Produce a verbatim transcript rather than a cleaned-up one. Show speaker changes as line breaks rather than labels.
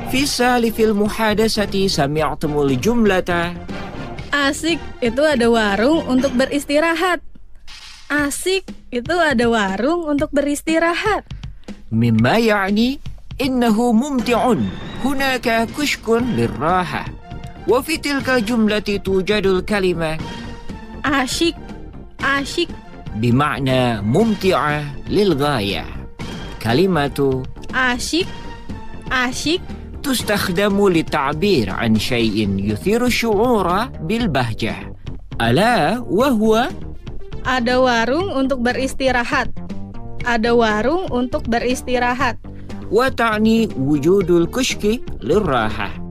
في سالف المحادثة سمعتم الجملة
Asik itu ada warung untuk beristirahat. Asik itu ada warung untuk beristirahat.
مما يعني إنه ممتع هناك كشك للراحة وفي تلك الجملة توجد الكلمة
Asyik, asyik,
بمعنى ممتعة للغاية. كلمة
asyik, asyik
تستخدم للتعبير عن شيء يثير الشعور بالبهجة ألا وهو
ada warung untuk beristirahat. Ada warung untuk beristirahat.
وتعني وجود الكشك للراحة